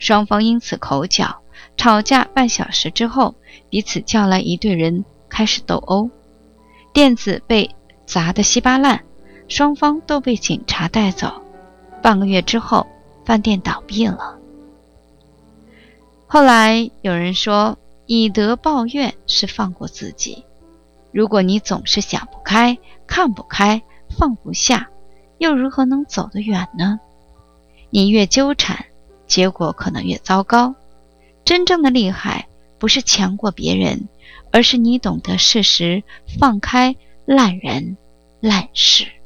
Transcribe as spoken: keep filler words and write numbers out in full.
双方因此口角，吵架半小时之后，彼此叫来一队人开始斗殴，店子被砸得稀巴烂，双方都被警察带走。半个月之后，饭店倒闭了。后来有人说，以德报怨是放过自己。如果你总是想不开、看不开、放不下，又如何能走得远呢？你越纠缠，结果可能越糟糕。真正的厉害不是强过别人，而是你懂得适时放开烂人烂事。